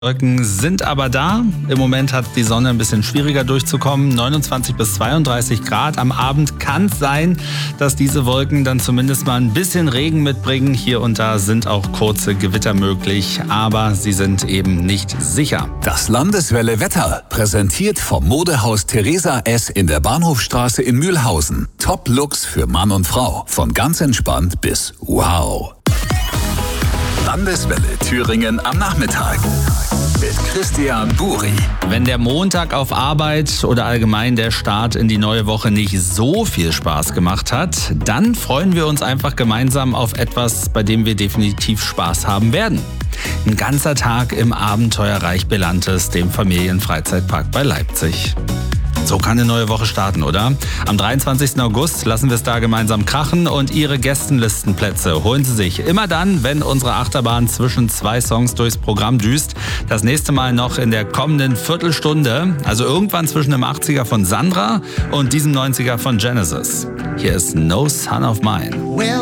Wolken sind aber da. Im Moment hat die Sonne ein bisschen schwieriger durchzukommen. 29 bis 32 Grad. Am Abend kann es sein, dass diese Wolken dann zumindest mal ein bisschen Regen mitbringen. Hier und da sind auch kurze Gewitter möglich, aber sie sind eben nicht sicher. Das Landeswelle Wetter, präsentiert vom Modehaus Theresa S. in der Bahnhofstraße in Mühlhausen. Top-Looks für Mann und Frau. Von ganz entspannt bis wow. Landeswelle Thüringen am Nachmittag. Mit Christian Buri. Wenn der Montag auf Arbeit oder allgemein der Start in die neue Woche nicht so viel Spaß gemacht hat, dann freuen wir uns einfach gemeinsam auf etwas, bei dem wir definitiv Spaß haben werden. Ein ganzer Tag im Abenteuerreich Belantes, dem Familienfreizeitpark bei Leipzig. So kann eine neue Woche starten, oder? Am 23. August lassen wir es da gemeinsam krachen und Ihre Gästenlistenplätze holen Sie sich immer dann, wenn unsere Achterbahn zwischen zwei Songs durchs Programm düst. Das nächste Mal noch in der kommenden Viertelstunde, also irgendwann zwischen dem 80er von Sandra und diesem 90er von Genesis. Hier ist No Son of Mine.